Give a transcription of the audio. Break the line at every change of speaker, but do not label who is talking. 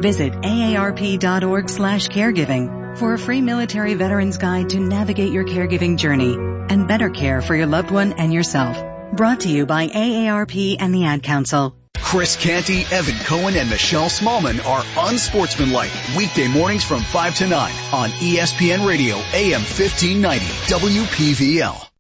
Visit aarp.org/caregiving for a free military veterans guide to navigate your caregiving journey and better care for your loved one and yourself. Brought to you by AARP and the Ad Council.
Chris Canty, Evan Cohen, and Michelle Smallman are Unsportsmanlike. Weekday mornings from 5 to 9 on ESPN Radio, AM 1590, WPVL.